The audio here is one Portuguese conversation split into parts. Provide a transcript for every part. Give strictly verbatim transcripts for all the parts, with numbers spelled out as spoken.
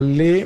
lê...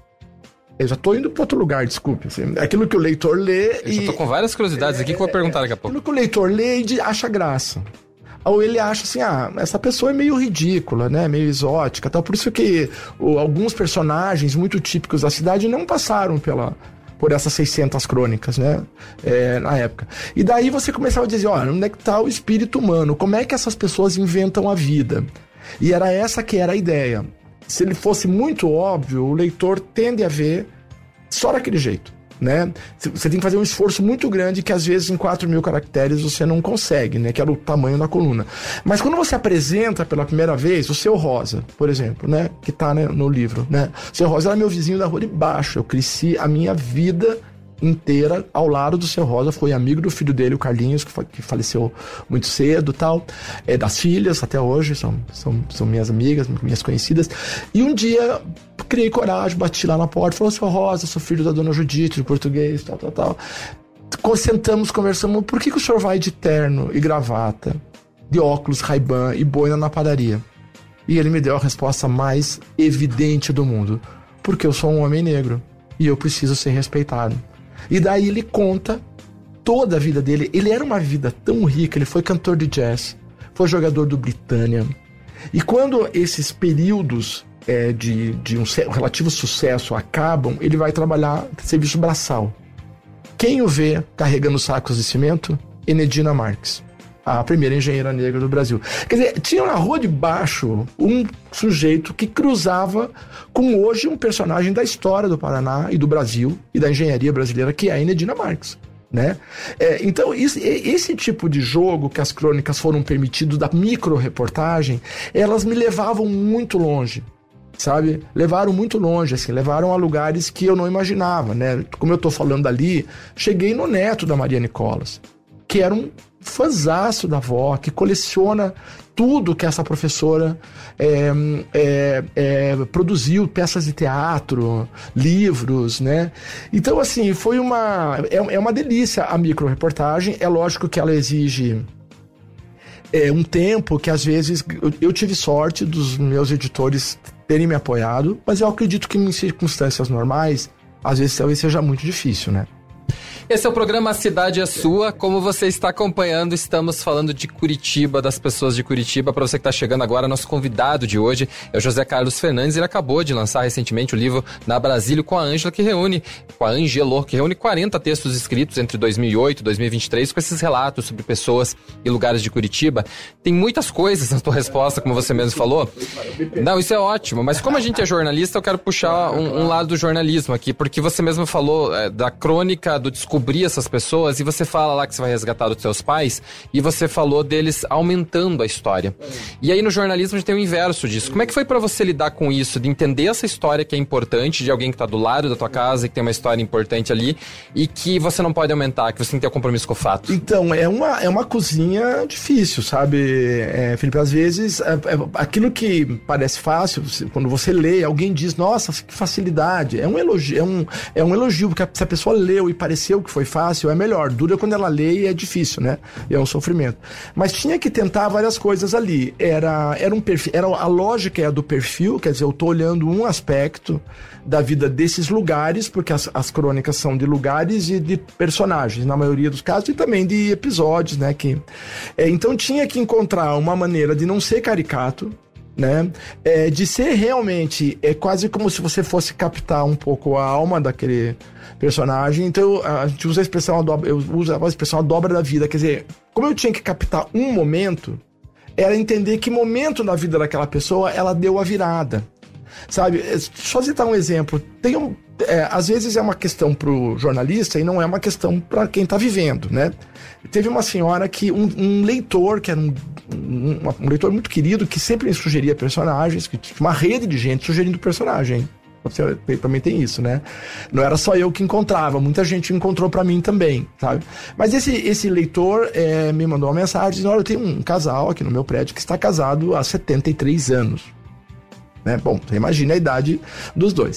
Eu já tô indo para outro lugar, desculpe. Assim, aquilo que o leitor lê... Eu e... já tô com várias curiosidades aqui que eu vou perguntar daqui a pouco. Aquilo que o leitor lê e acha graça. Ou ele acha assim, ah, essa pessoa é meio ridícula, né? Meio exótica, tal. Por isso que o, alguns personagens muito típicos da cidade não passaram pela... por essas seiscentas crônicas, né, é, na época. E daí você começava a dizer, olha, onde é que está o espírito humano? Como é que essas pessoas inventam a vida? E era essa que era a ideia. Se ele fosse muito óbvio, o leitor tende a ver só daquele jeito, né? Você tem que fazer um esforço muito grande que às vezes em quatro mil caracteres você não consegue, né? Que era o tamanho da coluna. Mas quando você apresenta pela primeira vez o Seu Rosa, por exemplo, né? Que tá, né, no livro, né? O Seu Rosa era meu vizinho da rua de baixo. Eu cresci a minha vida inteira ao lado do Seu Rosa, foi amigo do filho dele, o Carlinhos, que, fa- que faleceu muito cedo, tal, é, das filhas até hoje, são, são, são minhas amigas, minhas conhecidas, e um dia criei coragem, bati lá na porta, falou, Seu Rosa, sou filho da dona Judite, de português, tal, tal, tal, sentamos, conversamos, por que, que o senhor vai de terno e gravata, de óculos Ray-Ban e boina na padaria? E ele me deu a resposta mais evidente do mundo, porque eu sou um homem negro, e eu preciso ser respeitado. E daí ele conta toda a vida dele. Ele era uma vida tão rica, ele foi cantor de jazz, foi jogador do Britânia. E quando esses períodos é, de, de um relativo sucesso acabam, ele vai trabalhar serviço braçal. Quem o vê carregando sacos de cimento? Enedina Marques, a primeira engenheira negra do Brasil. Quer dizer, tinha na rua de baixo um sujeito que cruzava com hoje um personagem da história do Paraná e do Brasil e da engenharia brasileira, que é a Enedina Marques, né? É, então, isso, esse tipo de jogo que as crônicas foram permitidos, da micro-reportagem, elas me levavam muito longe, sabe? Levaram muito longe, assim, levaram a lugares que eu não imaginava, né? Como eu tô falando ali, cheguei no neto da Maria Nicolas, que era um fãzaço da avó, que coleciona tudo que essa professora é, é, é, produziu, peças de teatro, livros, né? Então, assim, foi uma... É, é uma delícia a micro-reportagem. É lógico que ela exige é, um tempo que, às vezes, eu, eu tive sorte dos meus editores terem me apoiado, mas eu acredito que em circunstâncias normais, às vezes, talvez seja muito difícil, né? Esse é o programa A Cidade é Sua. Como você está acompanhando, estamos falando de Curitiba, das pessoas de Curitiba. Para você que está chegando agora, nosso convidado de hoje é o José Carlos Fernandes. Ele acabou de lançar recentemente o livro Na Brasília com a Ângela, que reúne, com a Angelo, que reúne quarenta textos escritos entre dois mil e oito e dois mil e vinte e três, com esses relatos sobre pessoas e lugares de Curitiba. Tem muitas coisas na tua resposta, como você mesmo falou. Não, isso é ótimo, mas como a gente é jornalista, eu quero puxar um, um lado do jornalismo aqui, porque você mesmo falou é, da crônica, do descobrir essas pessoas, e você fala lá que você vai resgatar dos seus pais, e você falou deles aumentando a história. E aí no jornalismo a gente tem o inverso disso. Como é que foi pra você lidar com isso, de entender essa história que é importante, de alguém que tá do lado da tua casa, que tem uma história importante ali, e que você não pode aumentar, que você tem que ter um compromisso com o fato? Então, é uma, é uma cozinha difícil, sabe, é, Felipe? Às vezes, é, é, aquilo que parece fácil, quando você lê, alguém diz, nossa, que facilidade. É um elogio, é um, é um elogio, porque se a pessoa leu e pareceu que foi fácil, é melhor. Dura quando ela lê e é difícil, né? E é um sofrimento. Mas tinha que tentar várias coisas ali. Era, era um perfil, era a lógica é a do perfil, quer dizer, eu tô olhando um aspecto da vida desses lugares, porque as, as crônicas são de lugares e de personagens, na maioria dos casos, e também de episódios, né? Que, é, então tinha que encontrar uma maneira de não ser caricato, né? É, de ser realmente, é quase como se você fosse captar um pouco a alma daquele personagem. Então a gente usa a expressão, a dobra, eu uso a expressão a dobra da vida, quer dizer, como eu tinha que captar um momento, era entender que momento na vida daquela pessoa ela deu a virada, sabe? Só citar um exemplo, tem um, é, às vezes é uma questão pro jornalista e não é uma questão para quem tá vivendo, né? Teve uma senhora que, um, um leitor, que era um, um, um leitor muito querido, que sempre sugeria personagens, que tinha uma rede de gente sugerindo personagem. Você também tem isso, né? Não era só eu que encontrava, muita gente encontrou pra mim também, sabe? Mas esse, esse leitor é, me mandou uma mensagem dizendo, olha, eu tenho um casal aqui no meu prédio que está casado há setenta e três anos. Né? Bom, você imagina a idade dos dois.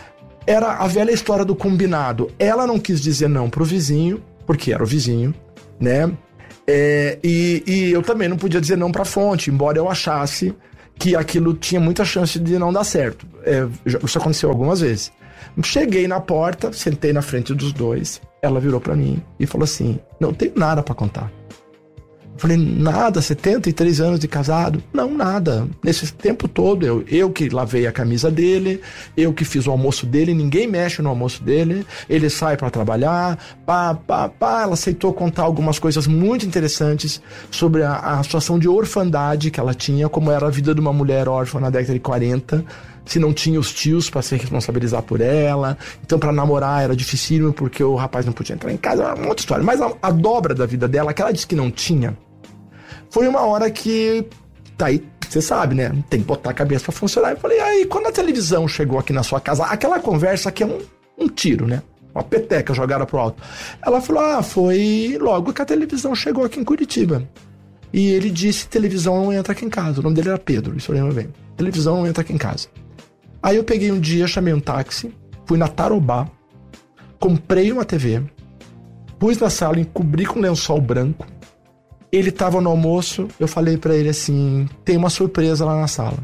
Era a velha história do combinado. Ela não quis dizer não pro vizinho, porque era o vizinho, né? É, e, e eu também não podia dizer não pra fonte, embora eu achasse que aquilo tinha muita chance de não dar certo. É, isso aconteceu algumas vezes. Cheguei na porta, sentei na frente dos dois, ela virou pra mim e falou assim, não tenho nada pra contar. Eu falei, nada, setenta e três anos de casado? Não, nada. Nesse tempo todo, eu, eu que lavei a camisa dele, eu que fiz o almoço dele, ninguém mexe no almoço dele, ele sai pra trabalhar, pá, pá, pá. Ela aceitou contar algumas coisas muito interessantes sobre a, a situação de orfandade que ela tinha, como era a vida de uma mulher órfã na década de quarenta, se não tinha os tios para se responsabilizar por ela, então para namorar era dificílimo porque o rapaz não podia entrar em casa, era uma outra história. Mas a, a dobra da vida dela, que ela disse que não tinha, foi uma hora que, tá aí, você sabe, né, tem que botar a cabeça para funcionar. Eu falei, aí, quando a televisão chegou aqui na sua casa, aquela conversa aqui é um, um tiro, né, uma peteca jogada pro alto. Ela falou, ah, foi logo que a televisão chegou aqui em Curitiba. E ele disse, televisão não entra aqui em casa. O nome dele era Pedro, isso eu lembro bem. Televisão não entra aqui em casa. Aí eu peguei um dia, chamei um táxi, fui na Tarobá, comprei uma T V, pus na sala, encobri com lençol branco. Ele tava no almoço, eu falei pra ele assim, tem uma surpresa lá na sala.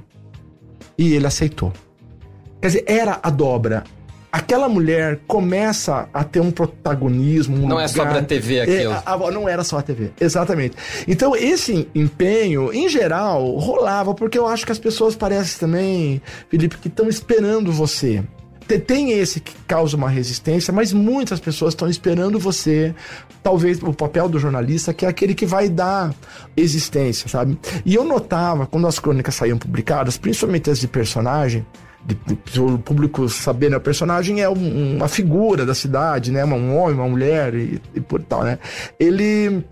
E ele aceitou. Quer dizer, era a dobra. Aquela mulher começa a ter um protagonismo, um Não lugar, é só pra T V aquilo. É, a, a, não era só a T V, exatamente. Então esse empenho, em geral, rolava, porque eu acho que as pessoas parecem também, Felipe, que estão esperando você. Tem esse que causa uma resistência, mas muitas pessoas estão esperando você, talvez o papel do jornalista, que é aquele que vai dar existência, sabe? E eu notava, quando as crônicas saíam publicadas, principalmente as de personagem, de, de, o público saber, né? O personagem é um, uma figura da cidade, né? Um homem, uma mulher e, e por tal, né? Ele...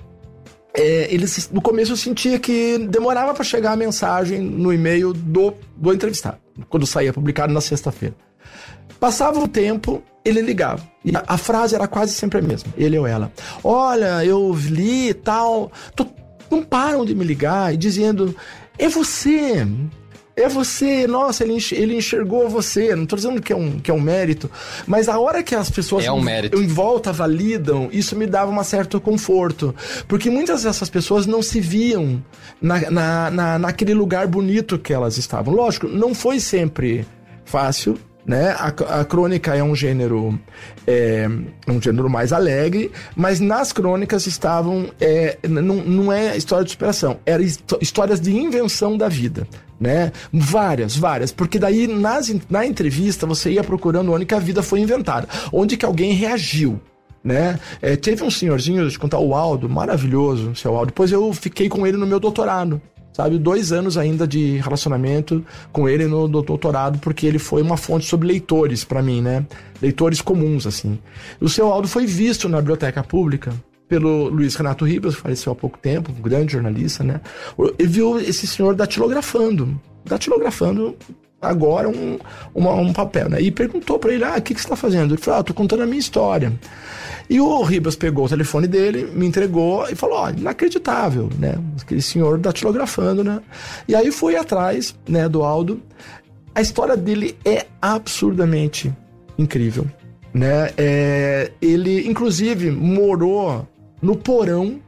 É, ele no começo eu sentia que demorava para chegar a mensagem no e-mail do, do entrevistado, quando saía publicado na sexta-feira. Passava o tempo, ele ligava. E a, a frase era quase sempre a mesma, ele ou ela. Olha, eu li e tal. Tô, não param de me ligar e dizendo, é você... É você, nossa, ele, enx- ele enxergou você. Não tô dizendo que é, um, que é um mérito, mas a hora que as pessoas é um mérito. em volta validam, isso me dava um certo conforto. Porque muitas dessas pessoas não se viam na, na, na, naquele lugar bonito que elas estavam. Lógico, não foi sempre fácil, né? A, a crônica é um gênero é, um gênero mais alegre, mas nas crônicas estavam é, não, não é história de superação, eram histórias de invenção da vida, né? Várias, várias, porque daí nas, na entrevista você ia procurando onde que a vida foi inventada, onde que alguém reagiu, né? É, teve um senhorzinho, deixa eu contar, o Aldo, maravilhoso, o seu Aldo. Depois eu fiquei com ele no meu doutorado, sabe? Dois anos ainda de relacionamento com ele no doutorado, porque ele foi uma fonte sobre leitores pra mim, né? Leitores comuns, assim. O seu Aldo foi visto na biblioteca pública pelo Luiz Renato Ribas, que faleceu há pouco tempo, um grande jornalista, né? Ele viu esse senhor datilografando, datilografando agora um, uma, um papel, né? E perguntou pra ele, ah, o que, que você tá fazendo? Ele falou, ah, tô contando a minha história. E o Ribas pegou o telefone dele, me entregou e falou, ó, oh, inacreditável, né? Aquele senhor datilografando, né? E aí fui atrás, né, do Aldo. A história dele é absurdamente incrível, né? É, ele, inclusive, morou no porão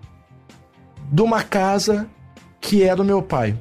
de uma casa que é do meu pai.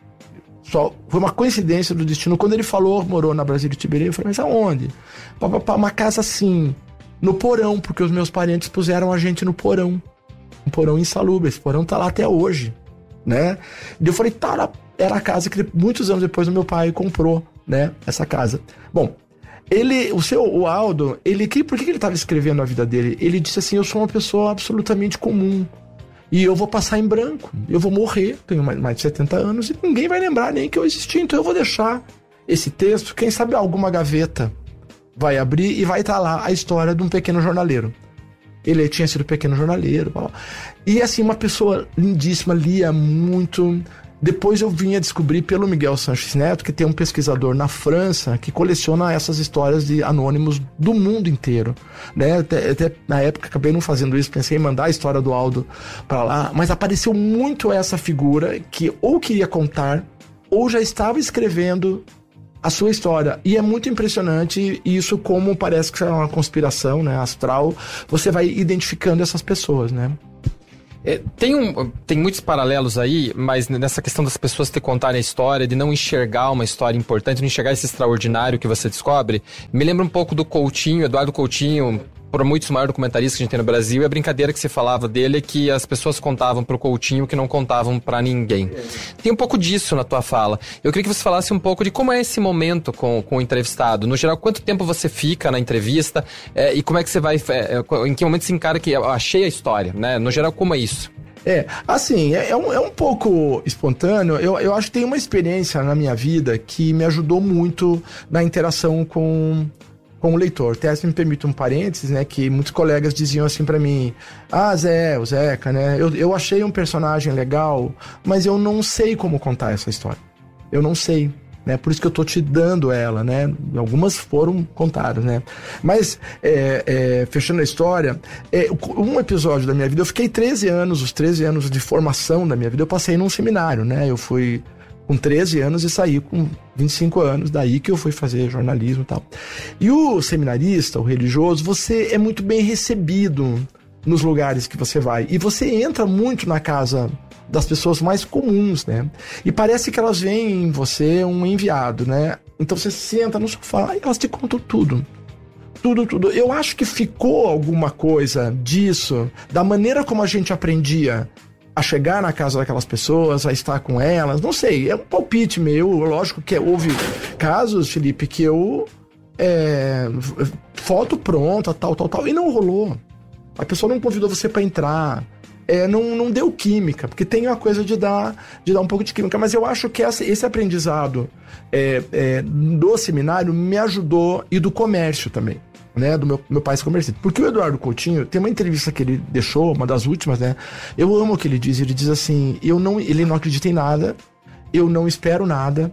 Só foi uma coincidência do destino. Quando ele falou, morou na Brasília de Tiberê, eu falei, mas aonde? Papapá, uma casa assim, no porão, porque os meus parentes puseram a gente no porão. Um porão insalubre, esse porão tá lá até hoje, né? E eu falei, tá, era a casa que muitos anos depois o meu pai comprou, né? Essa casa. Bom, ele, o seu, o Aldo, ele, que, por que ele estava escrevendo a vida dele? Ele disse assim, eu sou uma pessoa absolutamente comum. E eu vou passar em branco, eu vou morrer, tenho mais, mais de setenta anos, e ninguém vai lembrar nem que eu existi, então eu vou deixar esse texto, quem sabe alguma gaveta vai abrir e vai estar lá a história de um pequeno jornaleiro. Ele tinha sido pequeno jornaleiro, blá, blá. E assim, uma pessoa lindíssima, lia muito. Depois eu vim a descobrir pelo Miguel Sanches Neto, que tem um pesquisador na França que coleciona essas histórias de anônimos do mundo inteiro, né? Até, até na época acabei não fazendo isso, pensei em mandar a história do Aldo para lá, mas apareceu muito essa figura que ou queria contar ou já estava escrevendo a sua história. E é muito impressionante isso, como parece que é uma conspiração, né, astral, você vai identificando essas pessoas, né? É, tem, um, tem muitos paralelos aí, mas nessa questão das pessoas te contarem a história, de não enxergar uma história importante, não enxergar esse extraordinário que você descobre, me lembra um pouco do Coutinho, Eduardo Coutinho, por muitos maiores documentaristas que a gente tem no Brasil, e a brincadeira que se falava dele é que as pessoas contavam pro Coutinho que não contavam pra ninguém. Tem um pouco disso na tua fala. Eu queria que você falasse um pouco de como é esse momento com, com o entrevistado. No geral, quanto tempo você fica na entrevista é, e como é que você vai... É, em que momento se encara que eu achei a história, né? No geral, como é isso? É, assim, é, é, um, é um pouco espontâneo. Eu, eu acho que tem uma experiência na minha vida que me ajudou muito na interação com... com o leitor. Até se me permite um parênteses, né, que muitos colegas diziam assim pra mim, ah, Zé, o Zeca, né, eu, eu achei um personagem legal, mas eu não sei como contar essa história. Eu não sei, né, por isso que eu tô te dando ela, né, algumas foram contadas, né, mas, é, é, fechando a história, é, um episódio da minha vida, eu fiquei treze anos, os treze anos de formação da minha vida, eu passei num seminário, né, eu fui com treze anos e saí com vinte e cinco anos, daí que eu fui fazer jornalismo e tal. E o seminarista, o religioso, você é muito bem recebido nos lugares que você vai. E você entra muito na casa das pessoas mais comuns, né? E parece que elas veem em você um enviado, né? Então você senta no sofá e elas te contam tudo. Tudo, tudo. Eu acho que ficou alguma coisa disso, da maneira como a gente aprendia a chegar na casa daquelas pessoas, a estar com elas, não sei, é um palpite meu, lógico que houve casos, Felipe, que eu é, foto pronta, tal, tal, tal, e não rolou. A pessoa não convidou você para entrar, é, não, não deu química, porque tem uma coisa de dar, de dar um pouco de química, mas eu acho que essa, esse aprendizado é, é, do seminário me ajudou, e do comércio também. Né, do meu, meu pai comerciante. Porque o Eduardo Coutinho, tem uma entrevista que ele deixou, uma das últimas, né? Eu amo o que ele diz. Ele diz assim, eu não, ele não acredita em nada, eu não espero nada,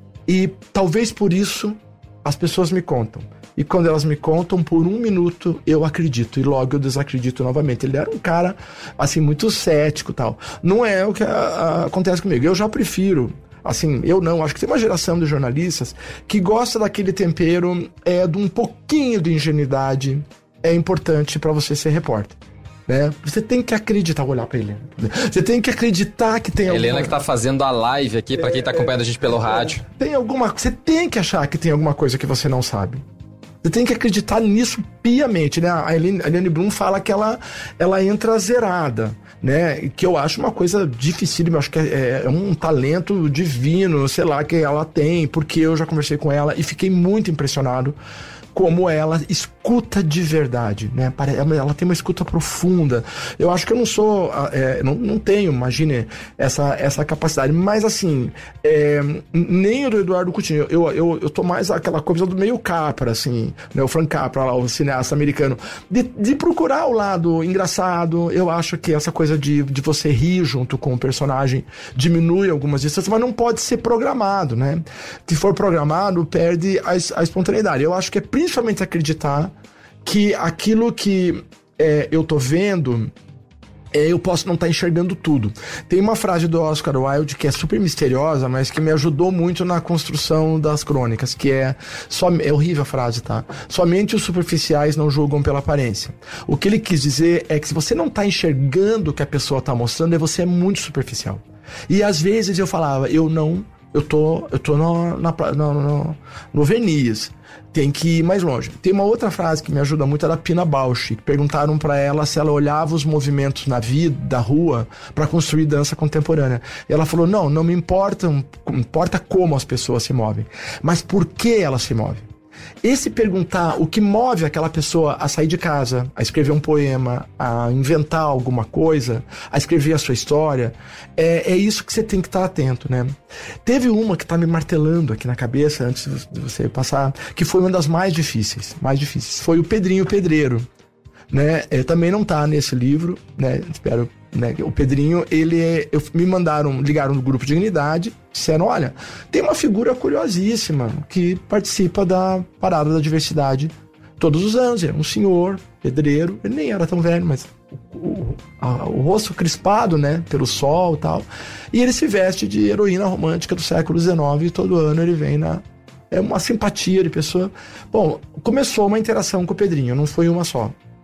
e talvez por isso as pessoas me contam. E quando elas me contam, por um minuto eu acredito, e logo eu desacredito novamente. Ele era um cara, assim, muito cético e tal. Não é o que a, a, acontece comigo. Eu já prefiro... Assim, eu não, acho que tem uma geração de jornalistas que gosta daquele tempero é, de um pouquinho de ingenuidade, é importante para você ser repórter, né? Você tem que acreditar, vou olhar pra Helena. Você tem que acreditar que tem Helena alguma... que tá fazendo a live aqui, pra quem tá acompanhando a gente pelo é, rádio. Tem alguma... Você tem que achar que tem alguma coisa que você não sabe. Você tem que acreditar nisso piamente, né? A Helene, a Helene Brum fala que ela, ela entra zerada, né? Que eu acho uma coisa dificílima, eu acho que é, é um talento divino, sei lá, que ela tem, porque eu já conversei com ela e fiquei muito impressionado como ela escuta de verdade, né? Ela tem uma escuta profunda. Eu acho que eu não sou, é, não, não tenho, imagine, essa, essa capacidade. Mas assim, é, nem o do Eduardo Coutinho. Eu, eu, eu tô mais aquela coisa do meio Capra, assim, né? O Frank Capra, lá, o cineasta americano, de, de procurar o lado engraçado. Eu acho que essa coisa de, de você rir junto com o personagem diminui algumas distâncias, mas não pode ser programado, né? Se for programado, perde a, a espontaneidade. Eu acho que é principalmente acreditar que aquilo que é, eu tô vendo, é, eu posso não estar tá enxergando tudo. Tem uma frase do Oscar Wilde que é super misteriosa, mas que me ajudou muito na construção das crônicas, que é, só, é horrível a frase, tá? Somente os superficiais não julgam pela aparência. O que ele quis dizer é que se você não tá enxergando o que a pessoa tá mostrando, é você é muito superficial. E às vezes eu falava, eu não, eu tô, eu tô no, na, no, no, no verniz. Tem que ir mais longe. Tem uma outra frase que me ajuda muito, é da Pina Bausch. Perguntaram pra ela se ela olhava os movimentos na vida, da rua, pra construir dança contemporânea. E ela falou, não, não me importa, importa como as pessoas se movem, mas por que elas se movem. Esse perguntar o que move aquela pessoa a sair de casa, a escrever um poema, a inventar alguma coisa, a escrever a sua história, é, é isso que você tem que estar atento, né? Teve uma que tá me martelando aqui na cabeça, antes de você passar, que foi uma das mais difíceis, mais difíceis. Foi o Pedrinho Pedreiro, né? É, também não tá nesse livro, né? Espero... Né? O Pedrinho, ele é, eu, me mandaram, ligaram no grupo Dignidade, disseram, olha, tem uma figura curiosíssima que participa da Parada da Diversidade todos os anos, é um senhor pedreiro, ele nem era tão velho, mas o, o, a, o rosto crispado, né, pelo sol e tal, e ele se veste de heroína romântica do século dezenove e todo ano ele vem na... É uma simpatia de pessoa. Bom, começou uma interação com o Pedrinho, não foi uma só.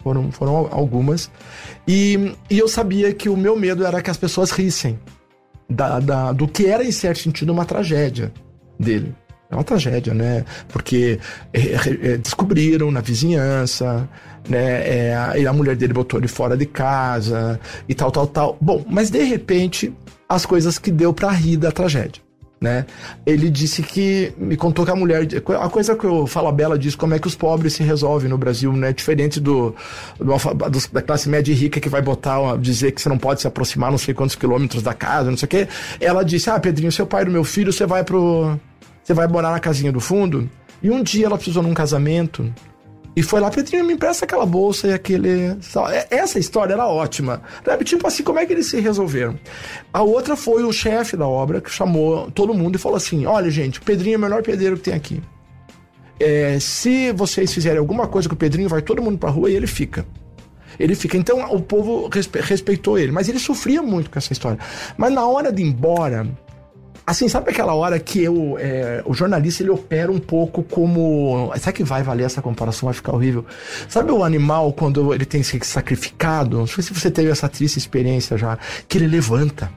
Foram, foram algumas. E, e eu sabia que o meu medo era que as pessoas rissem da, da, do que era, em certo sentido, uma tragédia dele. É uma tragédia, né? Porque é, é, descobriram na vizinhança, né? É, a, a mulher dele botou ele fora de casa e tal, tal, tal. Bom, mas de repente, as coisas que deu pra rir da tragédia, né? Ele disse que, me contou que a mulher, a coisa que o Fala Bela diz, como é que os pobres se resolvem no Brasil, né? Diferente do, do, do da classe média e rica que vai botar, dizer que você não pode se aproximar não sei quantos quilômetros da casa, não sei o quê. Ela disse, ah, Pedrinho, seu pai do meu filho, você vai pro... Você vai morar na casinha do fundo. E um dia ela precisou num casamento. E foi lá, Pedrinho, me empresta aquela bolsa e aquele... Essa história era ótima. Tipo assim, como é que eles se resolveram? A outra foi o chefe da obra, que chamou todo mundo e falou assim, olha, gente, o Pedrinho é o melhor pedreiro que tem aqui. É, se vocês fizerem alguma coisa com o Pedrinho, vai todo mundo pra rua e ele fica. Ele fica. Então, o povo respe- respeitou ele. Mas ele sofria muito com essa história. Mas na hora de ir embora... Assim, sabe aquela hora que eu, é, o jornalista ele opera um pouco como... Sabe que vai valer essa comparação? Vai ficar horrível. Sabe o animal quando ele tem que ser sacrificado? Não sei se você teve essa triste experiência já. Que ele levanta.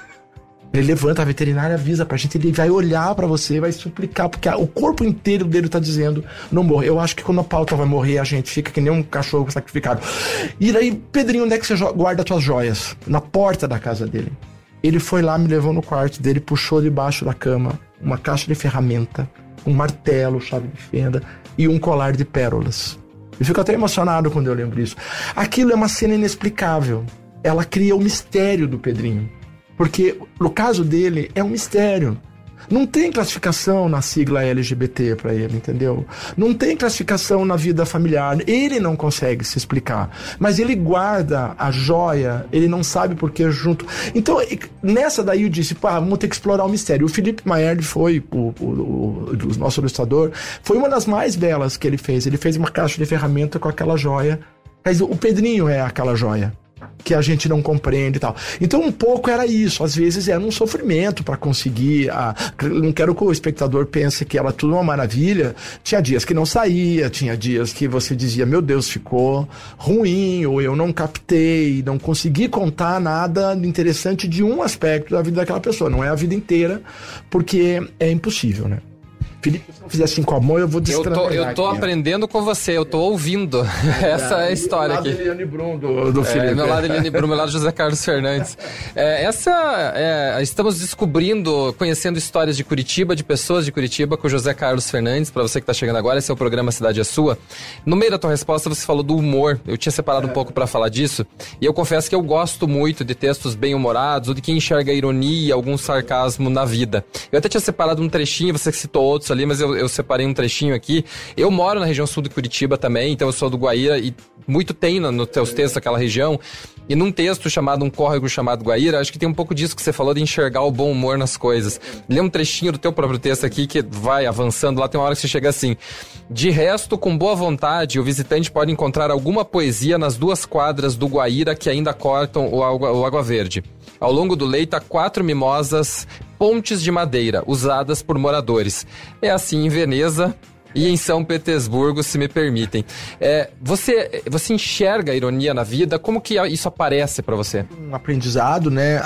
Ele levanta, a veterinária avisa pra gente, ele vai olhar pra você, vai suplicar, porque o corpo inteiro dele tá dizendo, não morre. Eu acho que quando a pauta vai morrer, a gente fica que nem um cachorro sacrificado. E daí, Pedrinho, onde é que você guarda as tuas joias? Na porta da casa dele. Ele foi lá, me levou no quarto dele, puxou debaixo da cama uma caixa de ferramenta, um martelo, chave de fenda e um colar de pérolas. Eu fico até emocionado quando eu lembro isso. Aquilo é uma cena inexplicável. Ela cria o mistério do Pedrinho. Porque no caso dele é um mistério. Não tem classificação na sigla L G B T pra ele, entendeu? Não tem classificação na vida familiar. Ele não consegue se explicar. Mas ele guarda a joia, ele não sabe por que junto. Então, nessa daí eu disse, pá, vamos ter que explorar o mistério. O Felipe Maierdi foi, o, o, o, o nosso ilustrador, foi uma das mais belas que ele fez. Ele fez uma caixa de ferramenta com aquela joia. Mas o Pedrinho é aquela joia que a gente não compreende e tal. Então um pouco era isso, às vezes era um sofrimento para conseguir, a... não quero que o espectador pense que era tudo uma maravilha, tinha dias que não saía, tinha dias que você dizia, meu Deus, ficou ruim, ou eu não captei, não consegui contar nada interessante de um aspecto da vida daquela pessoa, não é a vida inteira, porque é impossível, né? Felipe, se eu fizer assim com a mão, eu vou destravar. Eu tô, eu tô aprendendo com você, eu tô ouvindo. É, essa é a história aqui. Meu lado Eliane Brum do, do Felipe. É, meu lado Eliane Brum, meu lado José Carlos Fernandes. É, essa, é, estamos descobrindo, conhecendo histórias de Curitiba, de pessoas de Curitiba, com o José Carlos Fernandes. Para você que tá chegando agora, esse é o programa Cidade é Sua. No meio da tua resposta, você falou do humor. Eu tinha separado é. um pouco para falar disso. E eu confesso que eu gosto muito de textos bem-humorados, ou de quem enxerga ironia, algum sarcasmo na vida. Eu até tinha separado um trechinho, você citou outros ali, mas eu, eu separei um trechinho aqui. Eu moro na região sul de Curitiba também, então eu sou do Guaíra e muito tem nos no teus textos aquela região. E num texto chamado, um córrego chamado Guaíra, acho que tem um pouco disso que você falou de enxergar o bom humor nas coisas. Lê um trechinho do teu próprio texto aqui que vai avançando, lá tem uma hora que você chega assim: de resto, com boa vontade, o visitante pode encontrar alguma poesia nas duas quadras do Guaíra que ainda cortam o Água, o Água Verde. Ao longo do leito há quatro mimosas pontes de madeira, usadas por moradores. É assim em Veneza e em São Petersburgo, se me permitem. É, você, você enxerga a ironia na vida? Como que isso aparece para você? Um aprendizado, né, a,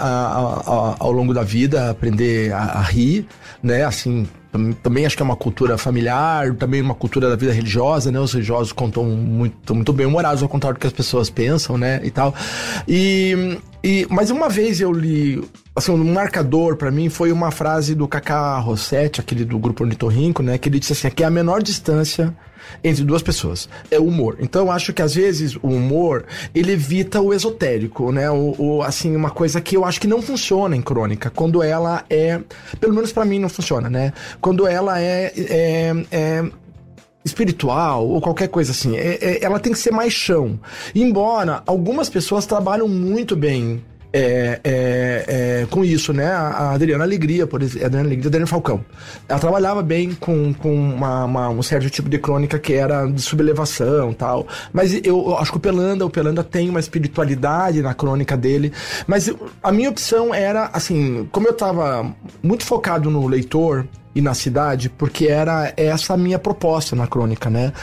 a, ao longo da vida, aprender a, a rir, né, assim... Também acho que é uma cultura familiar, também uma cultura da vida religiosa, né? Os religiosos contam muito, muito bem humorados ao contrário do que as pessoas pensam, né? E tal. E, e, mas uma vez eu li, assim, um marcador pra mim foi uma frase do Cacá Rossetti, aquele do grupo Ornitorrinco, né? Que ele disse assim, que é a menor distância entre duas pessoas, é o humor. Então eu acho que às vezes o humor, ele evita o esotérico, né? O, o, assim, uma coisa que eu acho que não funciona em crônica, quando ela é, pelo menos pra mim não funciona, né? Quando ela é, é, é espiritual ou qualquer coisa assim, é, é, ela tem que ser mais chão. Embora algumas pessoas trabalham muito bem É, é, é, com isso, né? A Adriana Alegria, por exemplo, a Adriana Alegria, a Adriana Falcão, ela trabalhava bem com, com uma, uma, um certo tipo de crônica que era de subelevação e tal, mas eu, eu acho que o Pelanda, o Pelanda tem uma espiritualidade na crônica dele, mas a minha opção era, assim, como eu tava muito focado no leitor e na cidade, porque era essa a minha proposta na crônica, né?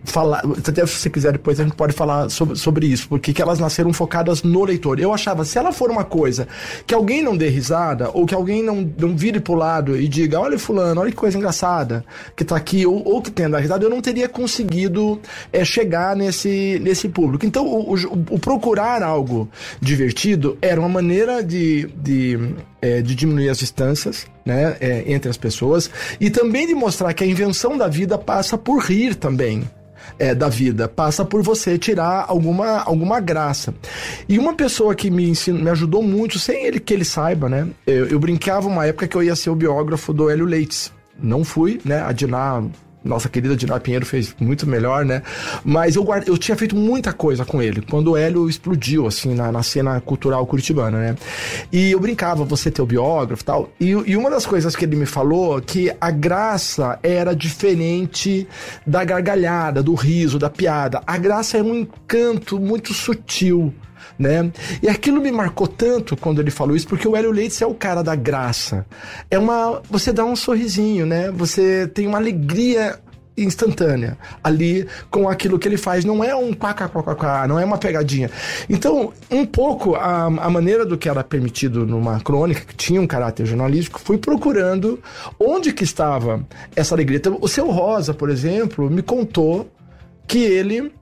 falar, até se você quiser depois a gente pode falar sobre, sobre isso, porque que elas nasceram focadas no leitor. Eu achava, se ela for uma coisa que alguém não dê risada, ou que alguém não, não vire pro lado e diga, olha fulano, olha que coisa engraçada que tá aqui, ou, ou que tenha dado risada, eu não teria conseguido é, chegar nesse, nesse público. Então o, o, o procurar algo divertido era uma maneira de, de, é, de diminuir as distâncias, né, é, entre as pessoas, e também de mostrar que a invenção da vida passa por rir também. É, da vida, passa por você tirar alguma, alguma graça. E uma pessoa que me, ensinou, me ajudou muito, sem ele que ele saiba, né? Eu, eu brincava uma época que eu ia ser o biógrafo do Hélio Leites. Não fui, né? A Diná, nossa querida Diná Pinheiro fez muito melhor, né? Mas eu, guarda, eu tinha feito muita coisa com ele, quando o Hélio explodiu, assim, na, na cena cultural curitibana, né? E eu brincava, você ter o biógrafo e tal. E, e uma das coisas que ele me falou, que a graça era diferente da gargalhada, do riso, da piada. A graça é um encanto muito sutil, né? E aquilo me marcou tanto quando ele falou isso, porque o Hélio Leites é o cara da graça. É uma... Você dá um sorrisinho, né? Você tem uma alegria instantânea ali com aquilo que ele faz. Não é um quá, quá, quá, quá, não é uma pegadinha. Então, um pouco a, a maneira do que era permitido numa crônica, que tinha um caráter jornalístico, fui procurando onde que estava essa alegria. Então, o seu Rosa, por exemplo, me contou que ele...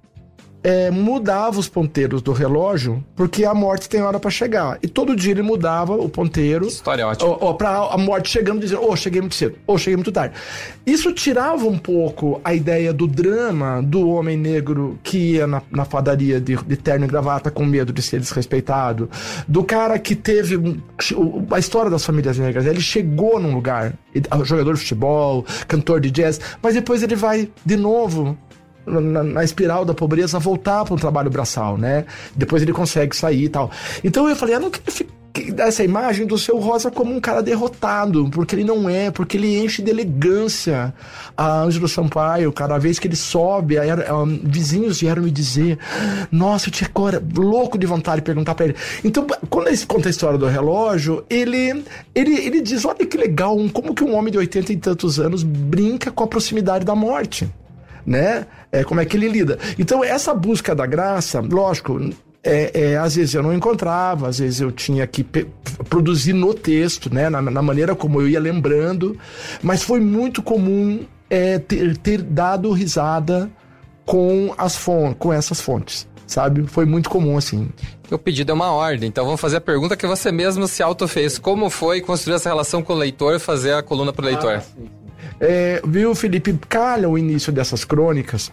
É, mudava os ponteiros do relógio porque a morte tem hora pra chegar. E todo dia ele mudava o ponteiro. História ótima. Ó, ó, pra a morte chegando, dizendo, ô, oh, cheguei muito cedo, ou oh, cheguei muito tarde. Isso tirava um pouco a ideia do drama do homem negro que ia na, na padaria de, de terno e gravata com medo de ser desrespeitado, do cara que teve um, a história das famílias negras. Ele chegou num lugar, jogador de futebol, cantor de jazz, mas depois ele vai de novo Na, na espiral da pobreza, voltar para um trabalho braçal, né? Depois ele consegue sair e tal. Então eu falei, eu não quero dar essa imagem do seu Rosa como um cara derrotado, porque ele não é, porque ele enche de elegância a Ângelo Sampaio. Cada vez que ele sobe, a, a, vizinhos vieram me dizer, nossa, eu tinha agora louco de vontade de perguntar para ele. Então, quando ele conta a história do relógio, ele, ele, ele diz, olha que legal, como que um homem de oitenta e tantos anos brinca com a proximidade da morte, né? É, como é que ele lida. Então, essa busca da graça, lógico, é, é, às vezes eu não encontrava, às vezes eu tinha que pe- produzir no texto, né? Na, na maneira como eu ia lembrando, mas foi muito comum é, ter, ter dado risada com, as fon- com essas fontes, sabe? Foi muito comum, assim. O pedido é uma ordem, então vamos fazer a pergunta que você mesmo se auto-fez. Como foi construir essa relação com o leitor e fazer a coluna pro leitor? Ah, sim. É, viu, Felipe, calha o início dessas crônicas.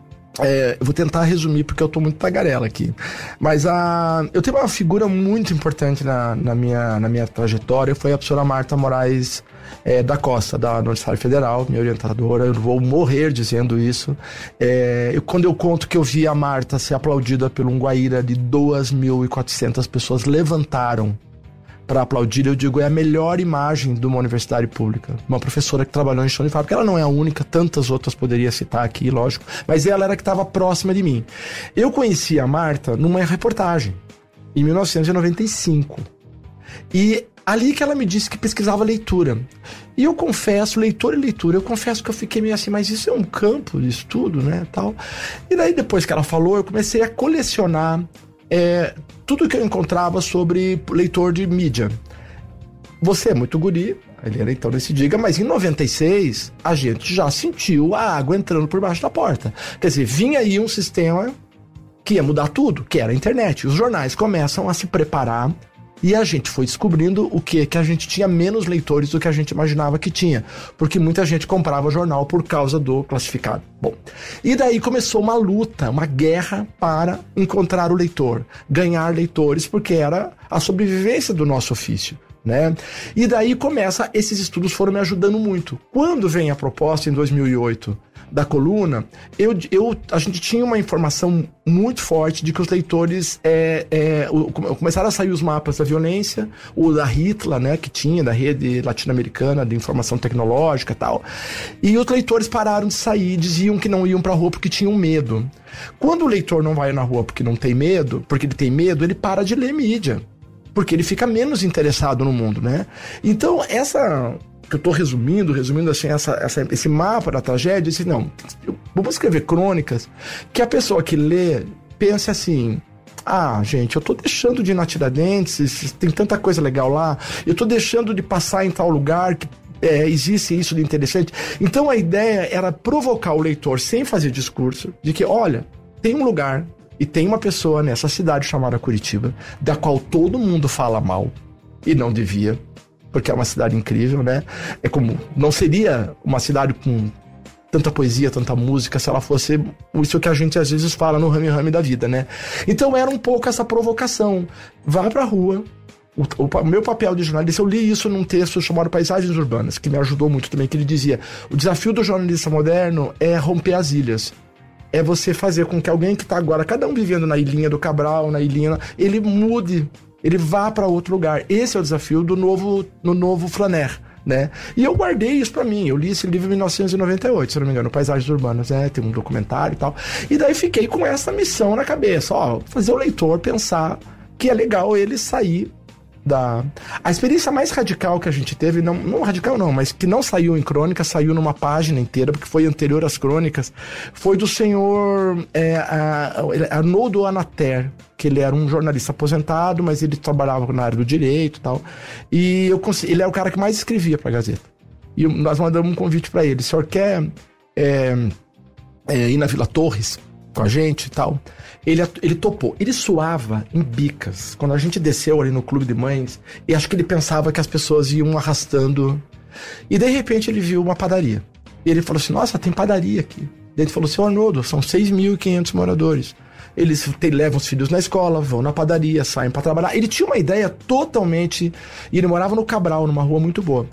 É, eu vou tentar resumir porque eu tô muito tagarela aqui. Mas a, eu tenho uma figura muito importante na, na, minha, na minha trajetória, foi a professora Marta Moraes é, da Costa, da Universidade Federal, minha orientadora. Eu vou morrer dizendo isso. É, eu, quando eu conto que eu vi a Marta ser aplaudida por um Guaíra de duas mil e quatrocentas pessoas levantaram para aplaudir, eu digo, é a melhor imagem de uma universidade pública. Uma professora que trabalhou em chão de fábrica, ela não é a única, tantas outras poderia citar aqui, lógico, mas ela era que estava próxima de mim. Eu conheci a Marta numa reportagem, em mil novecentos e noventa e cinco. E ali que ela me disse que pesquisava leitura. E eu confesso, leitor e leitura, eu confesso que eu fiquei meio assim, mas isso é um campo de estudo, né, tal. E daí, depois que ela falou, eu comecei a colecionar É, tudo que eu encontrava sobre leitor de mídia. Você é muito guri, ele era então nesse diga, mas em noventa e seis a gente já sentiu a água entrando por baixo da porta. Quer dizer, vinha aí um sistema que ia mudar tudo, que era a internet. Os jornais começam a se preparar e a gente foi descobrindo o que? Que a gente tinha menos leitores do que a gente imaginava que tinha, porque muita gente comprava jornal por causa do classificado. Bom, e daí começou uma luta, uma guerra para encontrar o leitor, ganhar leitores, porque era a sobrevivência do nosso ofício, né? E daí começa, esses estudos foram me ajudando muito. Quando vem a proposta, em dois mil e oito, da coluna, eu, eu, a gente tinha uma informação muito forte de que os leitores é, é, o, começaram a sair os mapas da violência, o da Hitler, né, que tinha, da rede latino-americana de informação tecnológica e tal, e os leitores pararam de sair, diziam que não iam pra rua porque tinham medo. Quando o leitor não vai na rua porque não tem medo, porque ele tem medo, ele para de ler mídia, porque ele fica menos interessado no mundo, né? Então, essa... que eu tô resumindo, resumindo assim, essa, essa, esse mapa da tragédia, eu disse, não, eu vou escrever crônicas que a pessoa que lê pense assim, ah, gente, eu tô deixando de ir na Tiradentes, tem tanta coisa legal lá, eu tô deixando de passar em tal lugar que é, existe isso de interessante. Então a ideia era provocar o leitor, sem fazer discurso, de que, olha, tem um lugar e tem uma pessoa nessa cidade chamada Curitiba, da qual todo mundo fala mal, e não devia, porque é uma cidade incrível, né? É como, não seria uma cidade com tanta poesia, tanta música, se ela fosse isso que a gente às vezes fala no rame-rame da vida, né? Então era um pouco essa provocação. Vá pra rua. O, o, o meu papel de jornalista, eu li isso num texto chamado Paisagens Urbanas, que me ajudou muito também, que ele dizia, o desafio do jornalista moderno é romper as ilhas. É você fazer com que alguém que está agora, cada um vivendo na ilhinha do Cabral, na ilhinha, ele mude, ele vá para outro lugar. Esse é o desafio do novo, no novo Flaner, né? E eu guardei isso pra mim, eu li esse livro em mil novecentos e noventa e oito, se não me engano, Paisagens Urbanas, né? Tem um documentário e tal. E daí fiquei com essa missão na cabeça, ó, fazer o leitor pensar que é legal ele sair da... A experiência mais radical que a gente teve, não, não radical não, mas que não saiu em crônica, saiu numa página inteira, porque foi anterior às crônicas, foi do senhor é, Arnoldo Anater, que ele era um jornalista aposentado, mas ele trabalhava na área do direito e tal, e eu consegui, ele era o cara que mais escrevia pra Gazeta. E nós mandamos um convite pra ele, o senhor quer é, é, ir na Vila Torres com a gente e tal? Ele, ele topou. Ele suava em bicas. Quando a gente desceu ali no Clube de Mães, e acho que ele pensava que as pessoas iam arrastando. E de repente ele viu uma padaria. E ele falou assim, nossa, tem padaria aqui. E ele falou, seu Arnoldo, são seis mil e quinhentos moradores. Eles te, levam os filhos na escola, vão na padaria, saem para trabalhar. Ele tinha uma ideia totalmente... E ele morava no Cabral, numa rua muito boa.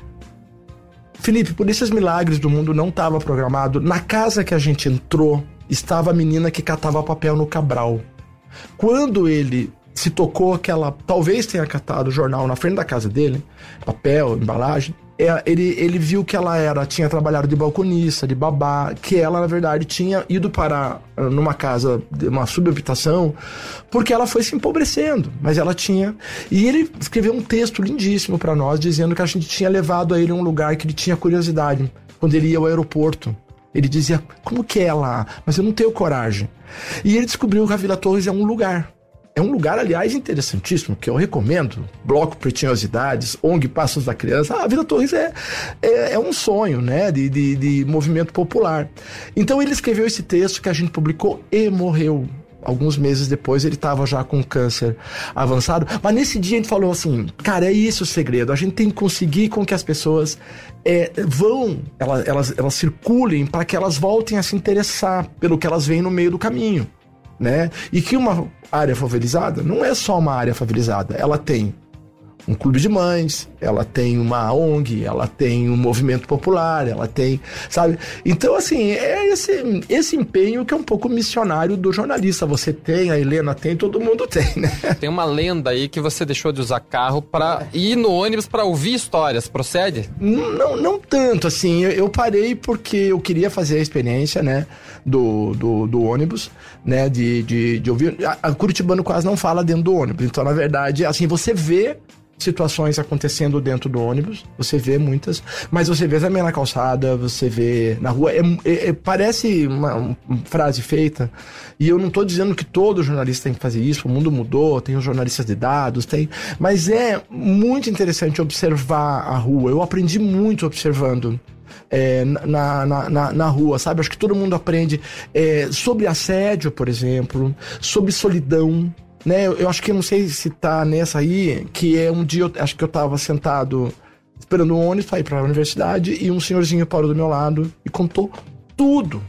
Felipe, por esses milagres do mundo não estava programado. Na casa que a gente entrou, estava a menina que catava papel no Cabral. Quando ele se tocou que ela talvez tenha catado o jornal na frente da casa dele, papel, embalagem, é, ele, ele viu que ela era, tinha trabalhado de balconista, de babá, que ela, na verdade, tinha ido parar numa casa, uma subhabitação, porque ela foi se empobrecendo, mas ela tinha... E ele escreveu um texto lindíssimo para nós, dizendo que a gente tinha levado a ele a um lugar que ele tinha curiosidade, quando ele ia ao aeroporto. Ele dizia, como que é lá? Mas eu não tenho coragem. E ele descobriu que a Vila Torres é um lugar. É um lugar, aliás, interessantíssimo, que eu recomendo. Bloco Pretinhosidades, O N G Passos da Criança. Ah, a Vila Torres é, é, é um sonho, né, de, de, de movimento popular. Então ele escreveu esse texto que a gente publicou e morreu. Alguns meses depois ele estava já com câncer avançado. Mas nesse dia a gente falou assim, cara, é isso o segredo. A gente tem que conseguir com que as pessoas é, vão, elas, elas, elas circulem para que elas voltem a se interessar pelo que elas veem no meio do caminho, né? E que uma área favorizada não é só uma área favorizada. Ela tem um clube de mães, ela tem uma O N G, ela tem um movimento popular, ela tem, sabe? Então, assim, é esse, esse empenho que é um pouco missionário do jornalista. Você tem, a Helena tem, todo mundo tem, né? Tem uma lenda aí que você deixou de usar carro pra ir no ônibus pra ouvir histórias, procede? Não, não tanto, assim, eu, eu parei porque eu queria fazer a experiência, né, do, do, do ônibus, né, de, de, de ouvir. A, a Curitibano quase não fala dentro do ônibus, então, na verdade, assim, você vê situações acontecendo dentro do ônibus, você vê muitas, mas você vê também na calçada, você vê na rua, é, é, é, parece uma, uma frase feita, e eu não estou dizendo que todo jornalista tem que fazer isso, o mundo mudou, tem os jornalistas de dados, tem, mas é muito interessante observar a rua. Eu aprendi muito observando É, na, na, na, na rua, sabe? Acho que todo mundo aprende é, sobre assédio, por exemplo, sobre solidão, né? Eu, eu acho que, não sei se tá nessa aí, que é um dia, eu, acho que eu tava sentado esperando um ônibus pra ir pra universidade e um senhorzinho parou do meu lado e contou tudo.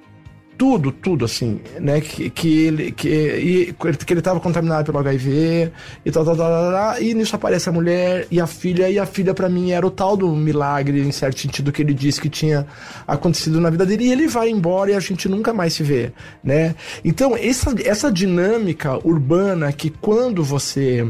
Tudo, tudo, assim, né, que, que, ele, que, e, que ele tava contaminado pelo H I V e tal, tal, tal, tal, tal, e nisso aparece a mulher e a filha, e a filha pra mim era o tal do milagre, em certo sentido, que ele disse que tinha acontecido na vida dele, e ele vai embora e a gente nunca mais se vê, né? Então, essa, essa dinâmica urbana que quando você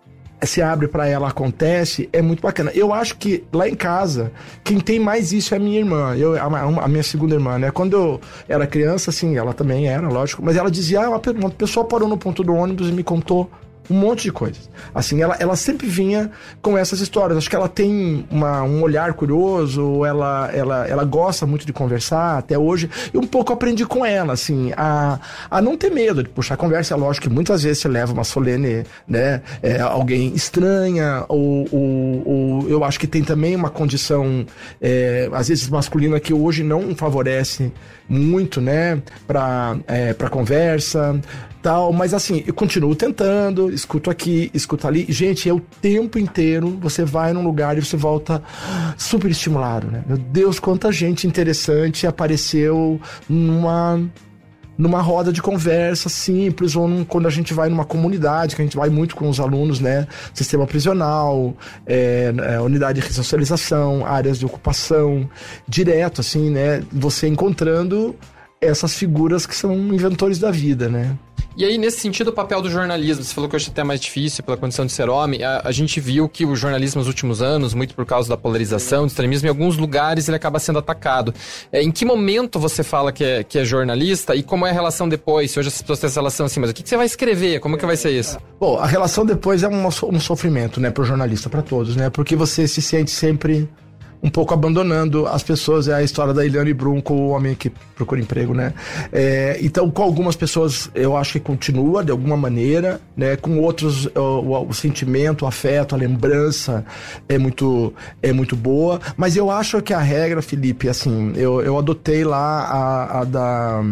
se abre pra ela, acontece, é muito bacana. Eu acho que lá em casa, quem tem mais isso é a minha irmã, eu, a, a minha segunda irmã, né? Quando eu era criança, assim, ela também era, lógico, mas ela dizia, ah, uma, uma pessoa parou no ponto do ônibus e me contou Um monte de coisas. Assim, ela, ela sempre vinha com essas histórias. Acho que ela tem uma, um olhar curioso, ela, ela, ela gosta muito de conversar até hoje. E um pouco aprendi com ela, assim, a, a não ter medo de puxar conversa. É lógico que muitas vezes você leva uma solene, né? É, alguém estranha, ou, ou, ou eu acho que tem também uma condição, é, às vezes masculina, que hoje não favorece muito, né? Pra, é, pra conversa. Tal, mas assim, eu continuo tentando, escuto aqui, escuto ali. Gente, é o tempo inteiro, você vai num lugar e você volta super estimulado, né? Meu Deus, quanta gente interessante apareceu numa, numa roda de conversa simples, ou num, quando a gente vai numa comunidade, que a gente vai muito com os alunos, né? Sistema prisional, é, é, unidade de ressocialização, áreas de ocupação, direto, assim, né? Você encontrando essas figuras que são inventores da vida, né? E aí, nesse sentido, o papel do jornalismo, você falou que hoje é até mais difícil pela condição de ser homem, a, a gente viu que o jornalismo nos últimos anos, muito por causa da polarização, do extremismo, em alguns lugares ele acaba sendo atacado. É, em que momento você fala que é, que é jornalista e como é a relação depois? Se hoje as pessoas têm essa relação assim, mas o que, que você vai escrever? Como é que vai ser isso? Bom, a relação depois é um, um sofrimento, né, pro jornalista, para todos, né, porque você se sente sempre um pouco abandonando as pessoas. É a história da Eliane Brum com o homem que procura emprego, né? É, então, com algumas pessoas, eu acho que continua de alguma maneira, né? Com outros, o, o, o sentimento, o afeto, a lembrança é muito, é muito boa. Mas eu acho que a regra, Felipe, assim, eu, eu adotei lá a, a da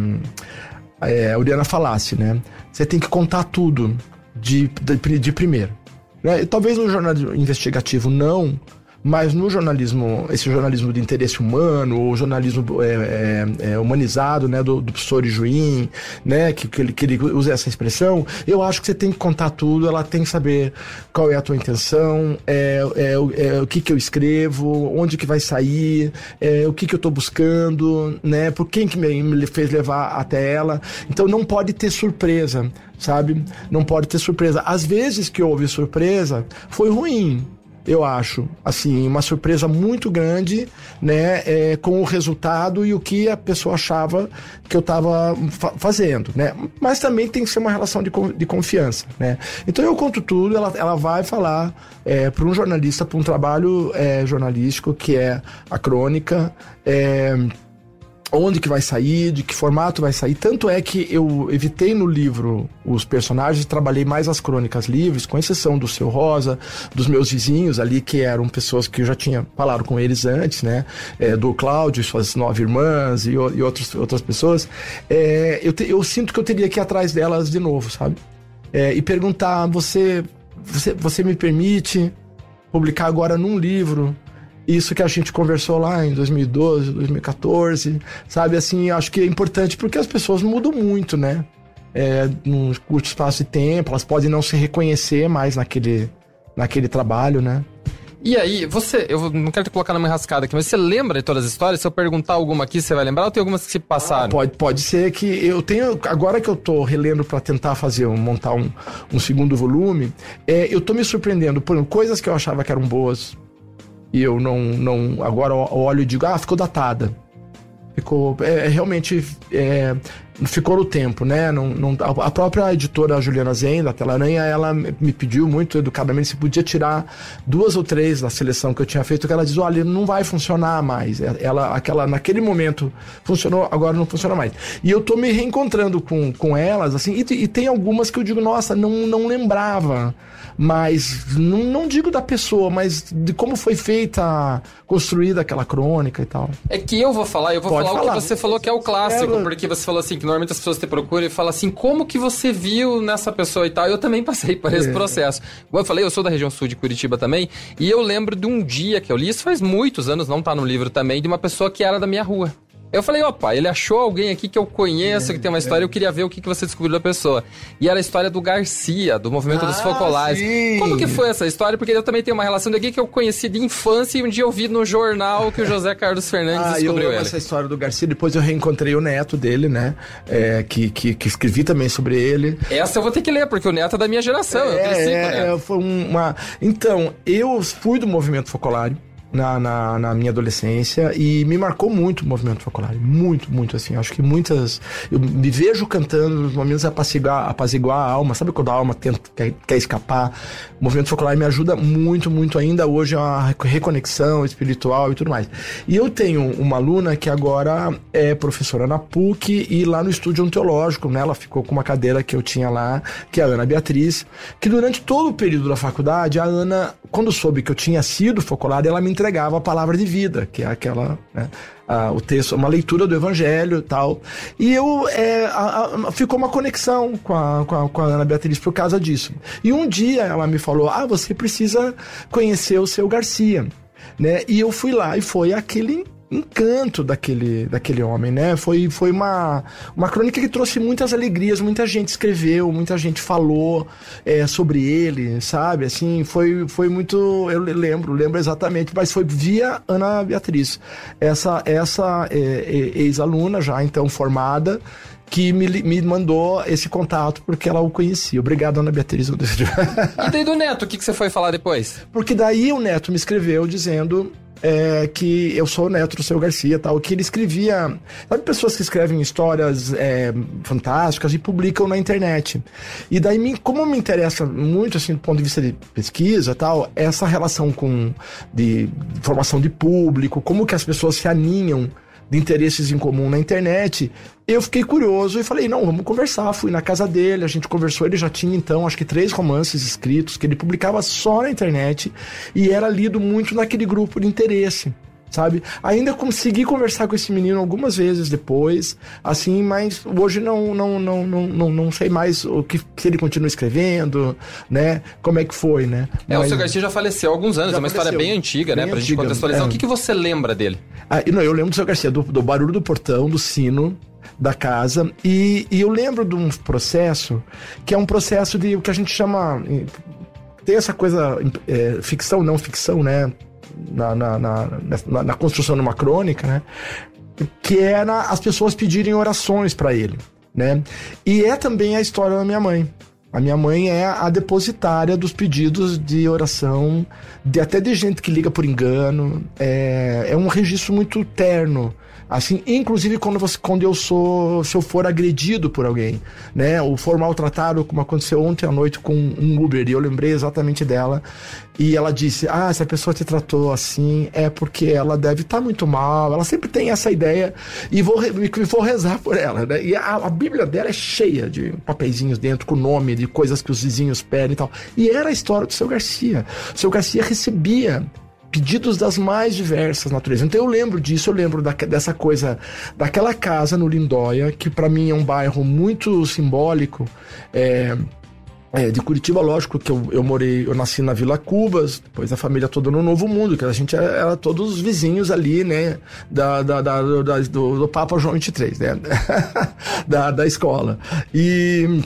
é, Oriana Falaschi, né? Você tem que contar tudo de, de, de primeiro. Né? Talvez no jornalismo investigativo não, mas no jornalismo, esse jornalismo de interesse humano, o jornalismo é, é, é, humanizado, né, do, do professor Ijuim, né, que, que, ele, que ele usa essa expressão, eu acho que você tem que contar tudo, ela tem que saber qual é a tua intenção, é, é, é, o que que eu escrevo, onde que vai sair, é, o que que eu tô buscando, né, por quem que me, me fez levar até ela. Então não pode ter surpresa, sabe? Não pode ter surpresa. Às vezes que houve surpresa, foi ruim. Eu acho, assim, uma surpresa muito grande, né, é, com o resultado e o que a pessoa achava que eu estava fa- fazendo, né, mas também tem que ser uma relação de, de confiança, né, então eu conto tudo, ela, ela vai falar é, para um jornalista, para um trabalho é, jornalístico, que é a crônica, é, onde que vai sair, de que formato vai sair. Tanto é que eu evitei no livro os personagens, trabalhei mais as crônicas livres, com exceção do Seu Rosa, dos meus vizinhos ali, que eram pessoas que eu já tinha falado com eles antes, né? É, do Cláudio, suas nove irmãs e, e outros, outras pessoas. É, eu, te, eu sinto que eu teria que ir atrás delas de novo, sabe? É, e perguntar, você, você, você me permite publicar agora num livro isso que a gente conversou lá em dois mil e doze, dois mil e quatorze, sabe, assim, acho que é importante porque as pessoas mudam muito, né, é, num curto espaço de tempo, elas podem não se reconhecer mais naquele, naquele trabalho, né. E aí, você, eu não quero te colocar numa enrascada aqui, mas você lembra de todas as histórias? Se eu perguntar alguma aqui, você vai lembrar ou tem algumas que se passaram? Ah, pode, pode ser que eu tenho, agora que eu tô relendo para tentar fazer, montar um, um segundo volume, é, eu tô me surpreendendo por coisas que eu achava que eram boas, e eu não, não agora eu olho e digo, ah, ficou datada. Ficou, é, realmente, é, ficou no tempo, né? Não, não, a própria editora Juliana Zen, da Telaranha, ela me pediu muito educadamente se podia tirar duas ou três da seleção que eu tinha feito, que ela diz, olha, não vai funcionar mais. Ela, aquela, naquele momento funcionou, agora não funciona mais. E eu tô me reencontrando com, com elas, assim, e, e tem algumas que eu digo, nossa, não, não lembrava. Mas, não, não digo da pessoa, mas de como foi feita, construída aquela crônica e tal. É que eu vou falar, eu vou Pode falar, falar o que você falou que é o clássico, é, porque você falou assim, que normalmente as pessoas te procuram e falam assim, como que você viu nessa pessoa e tal? Eu também passei por esse é. processo. Como eu falei, eu sou da região sul de Curitiba também, e eu lembro de um dia que eu li, isso faz muitos anos, não tá no livro também, de uma pessoa que era da minha rua. Eu falei, opa, ele achou alguém aqui que eu conheço, é, que tem uma história, é. eu queria ver o que, que você descobriu da pessoa. E era a história do Garcia, do movimento ah, dos focolares. Sim. Como que foi essa história? Porque eu também tenho uma relação de alguém que eu conheci de infância e um dia eu vi no jornal que o José Carlos Fernandes ah, descobriu eu amo ele. Essa história do Garcia, depois eu reencontrei o neto dele, né? É, que, que, que escrevi também sobre ele. Essa eu vou ter que ler, porque o neto é da minha geração, é, eu cresci é, com o neto. É, foi uma... Então, eu fui do movimento focolare. na, na, na minha adolescência e me marcou muito o movimento Focolare, muito, muito, assim, acho que muitas, eu me vejo cantando nos momentos apaziguar, apaziguar a alma, sabe quando a alma tenta, quer, quer escapar? O movimento Focolare me ajuda muito, muito ainda hoje, é uma reconexão espiritual e tudo mais. E eu tenho uma aluna que agora é professora na P U C e lá no Estúdio Onteológico, né, ela ficou com uma cadeira que eu tinha lá, que é a Ana Beatriz, que durante todo o período da faculdade, a Ana, quando soube que eu tinha sido Focolare, ela me entregava a palavra de vida, que é aquela, né, a, o texto, uma leitura do Evangelho e tal. E eu, é, a, a, ficou uma conexão com a, com, a, com a Ana Beatriz por causa disso. E um dia ela me falou, ah, você precisa conhecer o seu Garcia, né? E eu fui lá e foi aquele encanto daquele, daquele homem, né? Foi, foi uma, uma crônica que trouxe muitas alegrias, muita gente escreveu, muita gente falou é, sobre ele, sabe? Assim, foi, foi muito... Eu lembro, lembro exatamente, mas foi via Ana Beatriz. Essa, essa é, é, ex-aluna já, então, formada, que me, me mandou esse contato porque ela o conhecia. Obrigado, Ana Beatriz. E daí do Neto, o que, que você foi falar depois? Porque daí o Neto me escreveu dizendo... É, que eu sou o neto do seu Garcia, tal, que ele escrevia, sabe, pessoas que escrevem histórias é, fantásticas e publicam na internet. E daí, me, como me interessa muito, assim, do ponto de vista de pesquisa, tal, essa relação com de formação de público, como que as pessoas se aninham de interesses em comum na internet, eu fiquei curioso e falei, não, vamos conversar. Fui na casa dele, a gente conversou, ele já tinha então, acho que três romances escritos, que ele publicava só na internet e era lido muito naquele grupo de interesse, sabe? Ainda consegui conversar com esse menino algumas vezes depois, assim, mas hoje não, não, não, não, não, não sei mais o que, se ele continua escrevendo, né? Como é que foi, né? É, mas, o seu Garcia já faleceu há alguns anos, é uma história bem antiga, bem né? Pra antiga, gente contextualizar. É. O que, que você lembra dele? Ah, não, eu lembro do seu Garcia, do, do barulho do portão, do sino da casa, e, e eu lembro de um processo, que é um processo de o que a gente chama, tem essa coisa, é, ficção, não ficção, né? Na, na, na, na, na construção de uma crônica, né? Que era as pessoas pedirem orações para ele, né? E é também a história da minha mãe. A minha mãe é a depositária dos pedidos de oração, de, até de gente que liga por engano. É, é um registro muito terno, assim, inclusive quando, você, quando eu sou, se eu for agredido por alguém, né, ou for maltratado, como aconteceu ontem à noite com um Uber, e eu lembrei exatamente dela, e ela disse, ah, se a pessoa te tratou assim, é porque ela deve estar tá muito mal, ela sempre tem essa ideia, e vou, vou rezar por ela, né, e a, a Bíblia dela é cheia de papeizinhos dentro, com o nome de coisas que os vizinhos pedem e tal, e era a história do seu Garcia. O seu Garcia recebia pedidos das mais diversas naturezas. Então eu lembro disso, eu lembro da, dessa coisa, daquela casa no Lindóia, que para mim é um bairro muito simbólico, é, é, de Curitiba, lógico que eu, eu morei, eu nasci na Vila Cubas, depois a família toda no Novo Mundo, que a gente era, era todos os vizinhos ali, né, da, da, da, da, do, do Papa João vinte e três, né, da, da escola. E...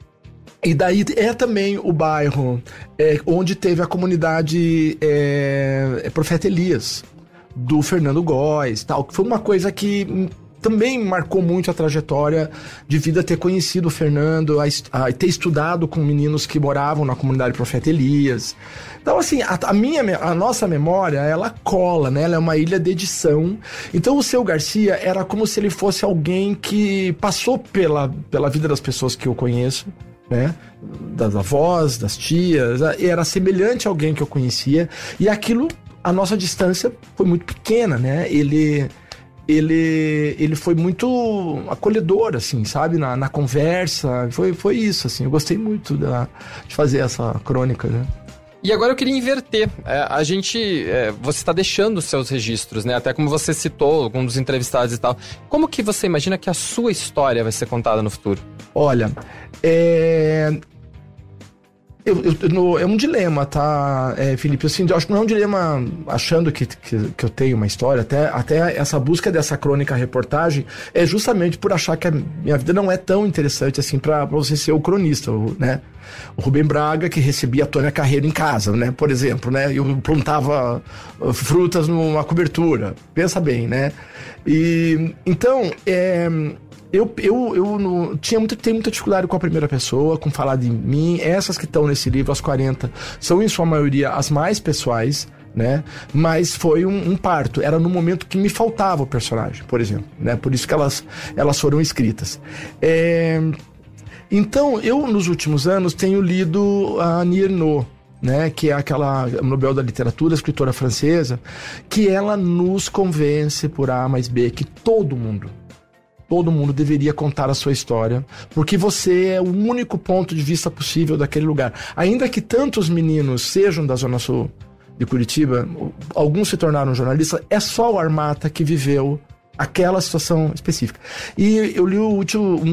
E daí é também o bairro é, onde teve a comunidade é, Profeta Elias, do Fernando Góes, tal, que foi uma coisa que também marcou muito a trajetória de vida, ter conhecido o Fernando, a, a ter estudado com meninos que moravam na comunidade Profeta Elias. Então, assim, a, a, minha, a nossa memória, ela cola, né? Ela é uma ilha de edição. Então, o seu Garcia era como se ele fosse alguém que passou pela, pela vida das pessoas que eu conheço, né? Das avós, das tias, era semelhante a alguém que eu conhecia, e aquilo, a nossa distância foi muito pequena, né? Ele, ele, ele foi muito acolhedor, assim, sabe? Na, na conversa, foi, foi isso, assim, eu gostei muito da, de fazer essa crônica, né? E agora eu queria inverter. É, a gente... É, você está deixando os seus registros, né? Até como você citou, alguns dos entrevistados e tal. Como que você imagina que a sua história vai ser contada no futuro? Olha, é... Eu, eu, no, é um dilema, tá, é, Felipe? Assim, eu acho que não é um dilema achando que, que, que eu tenho uma história. Até, até essa busca dessa crônica, reportagem, é justamente por achar que a minha vida não é tão interessante assim pra, pra você ser o cronista, né? O Rubem Braga, que recebia a Tônia Carreiro em casa, né? Por exemplo, né? Eu plantava frutas numa cobertura. Pensa bem, né? E, então, é... Eu, eu, eu no, tinha muito, tenho muita dificuldade com a primeira pessoa, com falar de mim. Essas que estão nesse livro, as quarenta, são em sua maioria as mais pessoais, né? Mas foi um, um parto. Era no momento que me faltava o personagem, por exemplo, né? Por isso que elas, elas foram escritas. É... Então, eu, nos últimos anos, tenho lido a Annie Ernaux, né, que é aquela Nobel da Literatura, escritora francesa, que ela nos convence por A mais B que todo mundo, todo mundo deveria contar a sua história, porque você é o único ponto de vista possível daquele lugar. Ainda que tantos meninos sejam da Zona Sul de Curitiba, alguns se tornaram jornalistas, é só o Armata que viveu aquela situação específica. E eu li o último, um